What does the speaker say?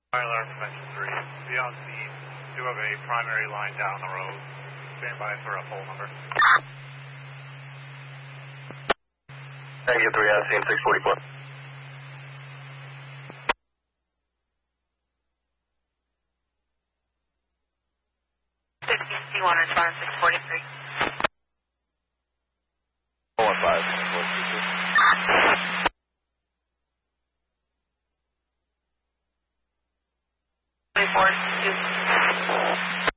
Tyler, Convention 3. Be on scene. Do have a primary line down the road. Stand by for a full number. Negative 3 on scene 644. C1 respond 643. 415. 24.